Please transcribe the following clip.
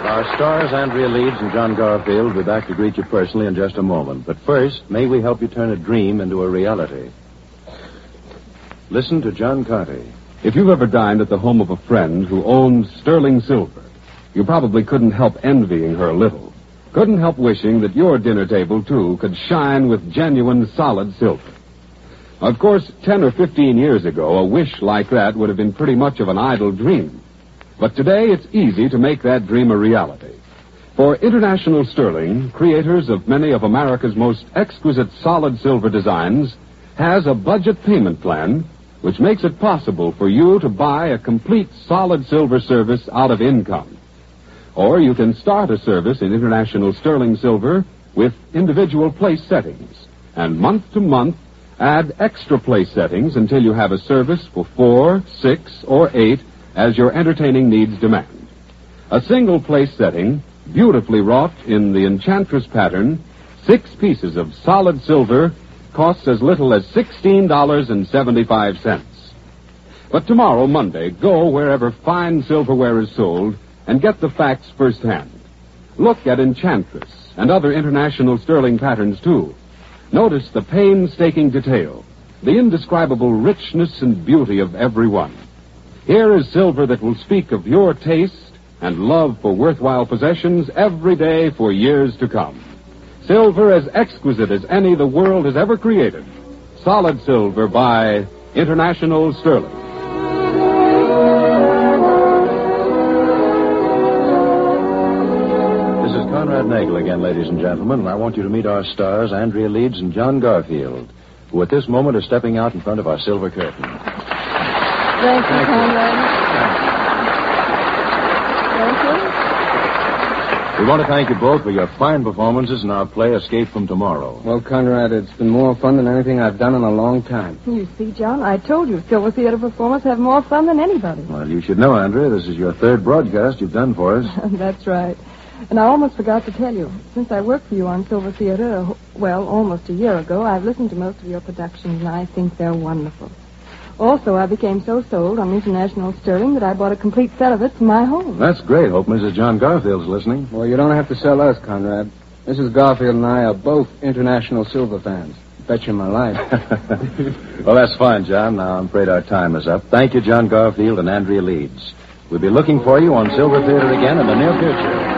Our stars, Andrea Leeds and John Garfield, will be back to greet you personally in just a moment. But first, may we help you turn a dream into a reality. Listen to John Conte. If you've ever dined at the home of a friend who owned sterling silver, you probably couldn't help envying her a little. Couldn't help wishing that your dinner table, too, could shine with genuine solid silver. Of course, 10 or 15 years ago, a wish like that would have been pretty much of an idle dream. But today, it's easy to make that dream a reality. For International Sterling, creators of many of America's most exquisite solid silver designs, has a budget payment plan which makes it possible for you to buy a complete solid silver service out of income. Or you can start a service in International Sterling Silver with individual place settings, and month to month add extra place settings until you have a service for 4, 6, or 8 as your entertaining needs demand. A single place setting, beautifully wrought in the Enchantress pattern, 6 pieces of solid silver, costs as little as $16.75. But tomorrow, Monday, go wherever fine silverware is sold and get the facts firsthand. Look at Enchantress and other International Sterling patterns, too. Notice the painstaking detail, the indescribable richness and beauty of every one. Here is silver that will speak of your taste and love for worthwhile possessions every day for years to come. Silver as exquisite as any the world has ever created. Solid silver by International Sterling. This is Conrad Nagel again, ladies and gentlemen, and I want you to meet our stars, Andrea Leeds and John Garfield, who at this moment are stepping out in front of our silver curtain. Thank you, Conrad. Thank you. We want to thank you both for your fine performances in our play Escape from Tomorrow. Well, Conrad, it's been more fun than anything I've done in a long time. You see, John, I told you Silver Theater performers have more fun than anybody. Well, you should know, Andrea, this is your 3rd broadcast you've done for us. That's right. And I almost forgot to tell you. Since I worked for you on Silver Theater, almost a year ago, I've listened to most of your productions, and I think they're wonderful. Also, I became so sold on International Sterling that I bought a complete set of it for my home. That's great. Hope Mrs. John Garfield's listening. Well, you don't have to sell us, Conrad. Mrs. Garfield and I are both International Silver fans. Bet you my life. Well, that's fine, John. Now, I'm afraid our time is up. Thank you, John Garfield and Andrea Leeds. We'll be looking for you on Silver Theater again in the near future.